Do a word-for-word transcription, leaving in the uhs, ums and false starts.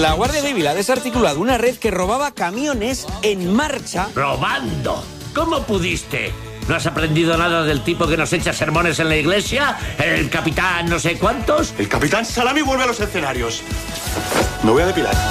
La Guardia Civil ha desarticulado una red que robaba camiones en marcha. ¡Robando! ¿Cómo pudiste? ¿No has aprendido nada del tipo que nos echa sermones en la iglesia? ¿El capitán no sé cuántos? El capitán Salami vuelve a los escenarios. Me voy a depilar.